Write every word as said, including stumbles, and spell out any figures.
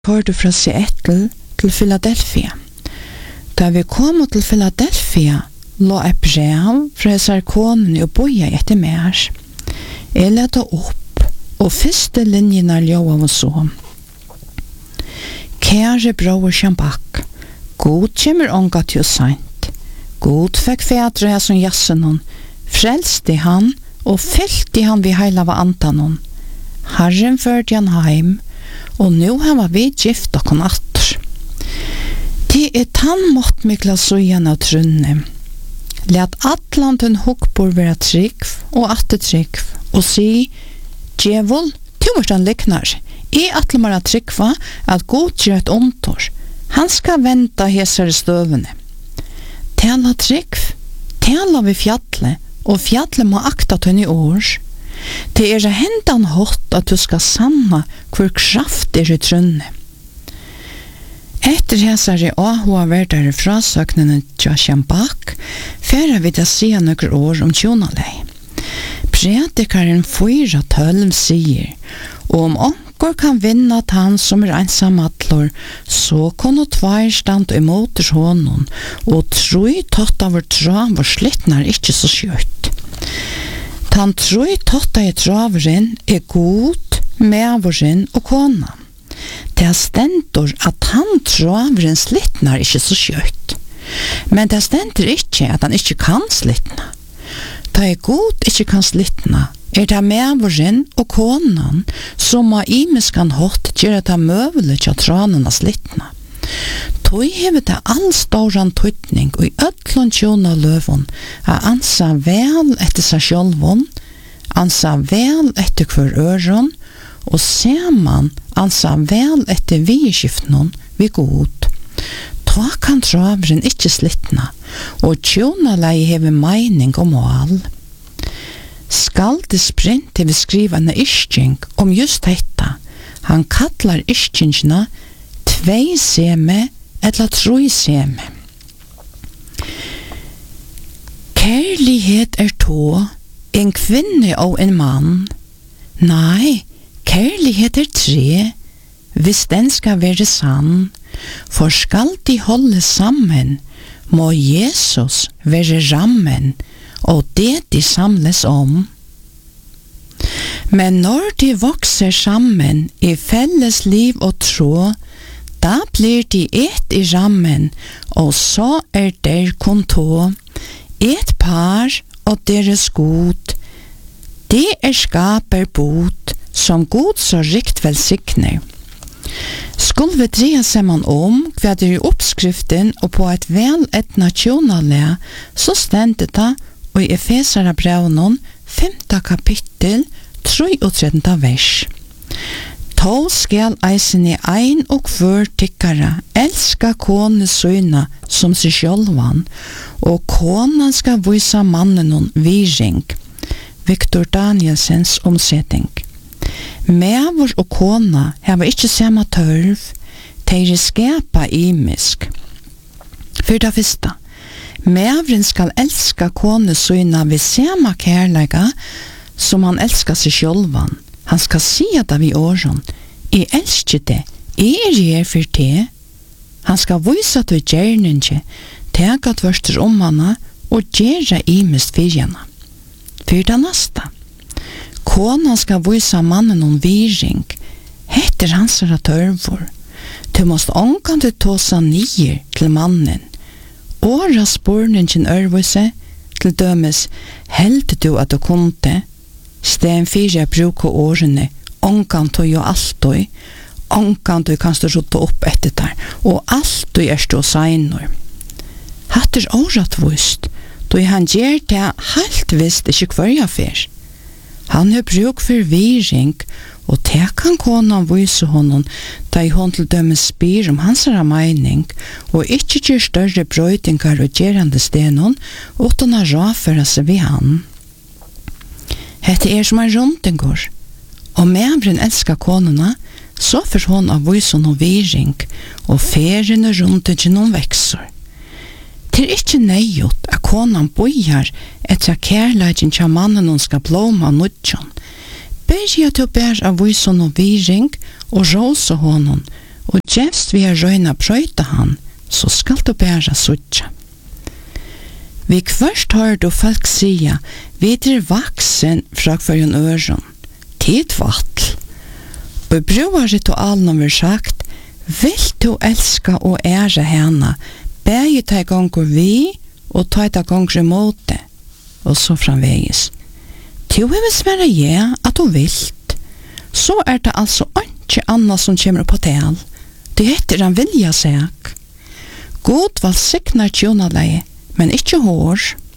Hørte fra Seattle til Philadelphia. Da vi kom til Philadelphia, lå et brev fra sarkonen og boja etter mer. Jeg lette opp, og første linjen er ljøa og så. Kære bror Sjambak, god kommer ånga til seint. God fikk fedre som jassen hon, frelste han, og fylte han vid heila av antanon. Herren førte han heim, og nu har vi gift og kon atter. Det er tann mått mykla søyan av trunne. Let atlanten hukkbor være trygg og atter trygg, og si, djevol, du er den liknar. Jeg atle mar a tryggva at god gjør et omtor. Han skal venta hesare støvene. Tala trygg, tala vi fjallet, og fjallet må akta tønn i år. Det er hendan hot at du skal sanna hvor kraft er i trunne. Etter hesare åhua verdare frasøknene til Sjambak, færa vi da sida nøkker år om tjonalei. Predikaren fyra tølv sier, og om onker kan vinna at han som er ensamadlor, så kunne tvær stand imot honom, og troi totta vår trav og slittnar ikkje så skjøtt. Han troi totta i traveren er god, medvåren og kona. Det er stendur at han traveren slittnar ikkje så skjøtt. Men det stendur ikkje at han ikkje kan slittna. Da er god ikkje kan slittna, er det medvåren og konan som av imeskan hot gjør at han møvelig til tranene slittna. Toi hever det all ståran tøytning og i öllun tjona løvun a ansa vel etter seg sjolvun, ansa vel etter hver øron, og seman ansa vel etter vieskiften vi god. Ta kan traveren ikkje slittna, og tjona lei hever meining og mål. Skal det sprint til vi skriva en isching om just detta. Han kallar ischingina tvei seme eller troi seme. Kærlighet er to, en kvinne og en mann. Nei, kærlighet er tre, hvis den skal være sann. For skal de holde sammen, må Jesus være rammen, og det de samles om. Men når de vokser sammen i felles liv og tro, da blir de ett i rammen, og så er der kun to, et par og deres god. Det er skaper bot, som god så rikt velsikner. Skulle vi dreie sammen om hva det er i oppskriften og på et vel et nasjonale, så stendte det og i Efesara brevnen, femte kapittel, treogtredende vers. To skal eisen i ein og kvør tikkara, elska kone søyna som seg sjølvan, og kona skal vise mannen om viring. Victor Danielsens omsetning. Mevor og kona har ikkje samme tørv, teir skapa imisk. For det første, mevoren skal elska kone søyna ved samme kærlega som han elskar seg sjølvan. Han skal sia det vid åren. Jeg elsker det. Jeg er her for det. Han skal vise at du gjerninge, tega tvørster om hana, og gjerra imest fyrjana. For det neste. Kona skal vise mannen om viring. Heter hans tørvor. Du måst ångkant tåsa nier til mannen. Åra spurningen ørvise, til dømes, held du at du kunde, Sten fyrir bruka årene, ångan tog jo alltoi, ångan tog kan stå rutta opp etter der, og alltoi er stå seinor. Hatt er åratvist, då han gjer det helt visst ikkje kvarja fyr. Han har bruk for viring, og det kan konan vise honom, da i hon til dømme spyr om hans meining, og ikkje gjer større brøydingar og gjerande stenon, utan å raføre seg ved han. Hette er som en rundingår, og mevren elskar konuna, så får hon av vysen og viring, og ferien og rundingen om veksor. Det er ikke nøyot at konan bojar etter at kærleikin tja mannen hon skal blåma nudjon. Berja til å bære av vysen og viring, og råse honom, og gjevst vi har røyna brøyta han, så skal du bæra suttja. Vi kvørst har du folk sia, vi er vaksen fra hverjon øron, tid vattl. Og broar ritualen vi sagt, vil du elska og ære henne, bæg ta gonger vi, og ta ta gonger imot det, og så framvegis. Til vi vil svære ja, at du vilt, så er det altså ikke annet som kommer på tal. Det heter en vilja seg. God valgsiknar tjonaleie, men ikke hår.